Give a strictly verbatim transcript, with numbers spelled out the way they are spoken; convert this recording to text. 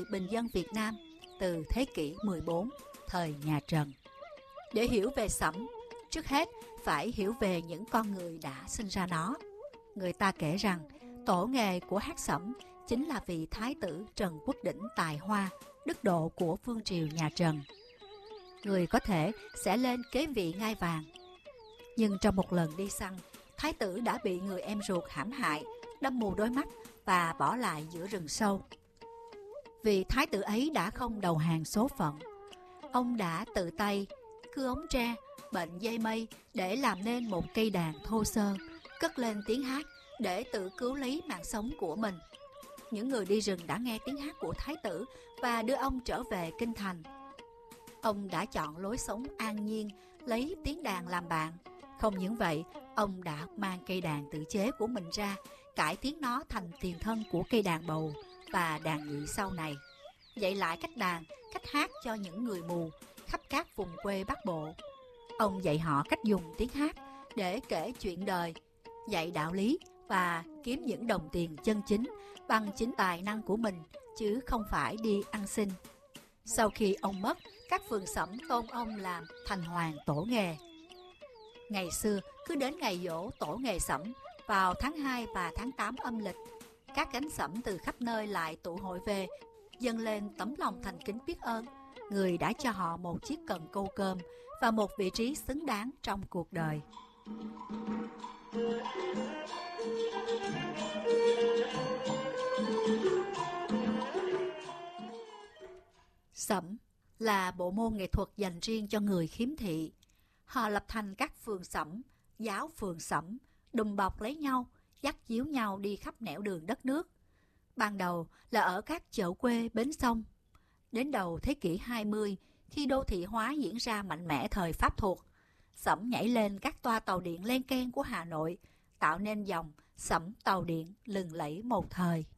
bình dân Việt Nam từ thế kỷ mười bốn, thời nhà Trần. Để hiểu về sẩm, trước hết phải hiểu về những con người đã sinh ra nó. Người ta kể rằng tổ nghề của hát sẩm chính là vị thái tử Trần Quốc Đỉnh tài hoa, đức độ của vương triều nhà Trần. Người có thể sẽ lên kế vị ngai vàng. Nhưng trong một lần đi săn, thái tử đã bị người em ruột hãm hại, đâm mù đôi mắt và bỏ lại giữa rừng sâu. Vì thái tử ấy đã không đầu hàng số phận, ông đã tự tay cưa ống tre, bệnh dây mây để làm nên một cây đàn thô sơ, cất lên tiếng hát để tự cứu lấy mạng sống của mình. Những người đi rừng đã nghe tiếng hát của thái tử và đưa ông trở về kinh thành. Ông đã chọn lối sống an nhiên, lấy tiếng đàn làm bạn. Không những vậy, ông đã mang cây đàn tự chế của mình ra, cải tiến nó thành tiền thân của cây đàn bầu và đàn nhị sau này, dạy lại cách đàn, cách hát cho những người mù khắp các vùng quê Bắc Bộ. Ông dạy họ cách dùng tiếng hát để kể chuyện đời, dạy đạo lý và kiếm những đồng tiền chân chính bằng chính tài năng của mình, chứ không phải đi ăn xin. Sau khi ông mất, các phường sẩm tôn ông làm thành hoàng tổ nghề. Ngày xưa, cứ đến ngày giỗ tổ nghề sẩm, vào tháng hai và tháng tám âm lịch, các gánh sẩm từ khắp nơi lại tụ hội về, dâng lên tấm lòng thành kính biết ơn người đã cho họ một chiếc cần câu cơm và một vị trí xứng đáng trong cuộc đời. Sẩm là bộ môn nghệ thuật dành riêng cho người khiếm thị. Họ lập thành các phường sẩm, giáo phường sẩm, đùm bọc lấy nhau, dắt díu nhau đi khắp nẻo đường đất nước. Ban đầu là ở các chợ quê bến sông. Đến đầu thế kỷ hai mươi, khi đô thị hóa diễn ra mạnh mẽ thời Pháp thuộc, sẩm nhảy lên các toa tàu điện len keng của Hà Nội, tạo nên dòng sẩm tàu điện lừng lẫy một thời.